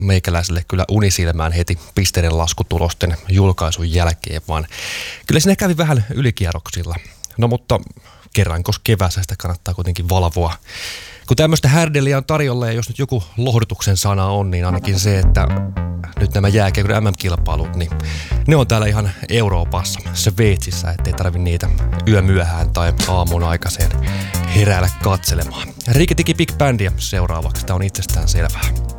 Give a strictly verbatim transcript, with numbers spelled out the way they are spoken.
meikäläiselle kyllä unisilmään heti pisteiden laskutulosten julkaisun jälkeen, vaan kyllä siinä kävi vähän ylikierroksilla. No mutta kerrankos keväässä sitä kannattaa kuitenkin valvoa. Kun tämmöistä härdeliä on tarjolla ja jos nyt joku lohdutuksen sana on, niin ainakin se, että nyt nämä jääkiekon M M-kilpailut, niin ne on täällä ihan Euroopassa, Sveitsissä, ettei tarvi niitä yömyöhään tai aamun aikaiseen heräällä katselemaan. Rikki Tikki Big Bandia seuraavaksi, tää on itsestään selvää.